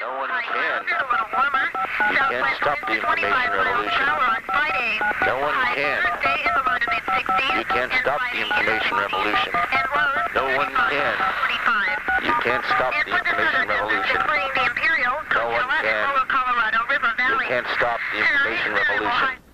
No one can. A little warmer. You can't stop the information revolution. No one can. You can't stop the information revolution. No one can. You can't stop the information revolution. No one can. You can't stop the information revolution.